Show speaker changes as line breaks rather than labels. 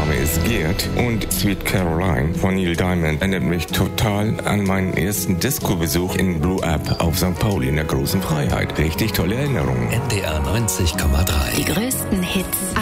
Name ist Gerd und Sweet Caroline von Neil Diamond erinnert mich total an meinen ersten Disco-Besuch in Blue Up auf St. Pauli in der Großen Freiheit. Richtig tolle Erinnerungen.
NDR 90,3.
Die größten Hits